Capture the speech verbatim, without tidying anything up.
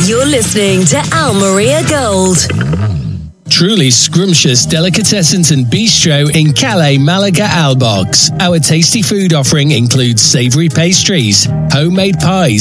You're listening to Al Maria Gold. Truly scrumptious delicatessens and bistro in Calais, Malaga, Albox. Our tasty food offering includes savoury pastries, homemade pies,